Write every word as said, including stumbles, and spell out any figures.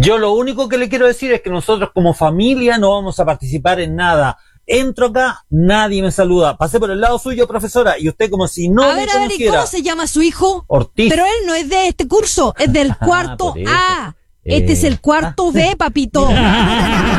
Yo lo único que le quiero decir es que nosotros como familia no vamos a participar en nada. Entro acá, nadie me saluda. Pasé por el lado suyo, profesora, y usted como si no a me ver, a ver, ¿y conociera. cómo se llama su hijo? Ortiz. Pero él no es de este curso, es del cuarto por eso. A. Este Eh, es el cuarto B, papito.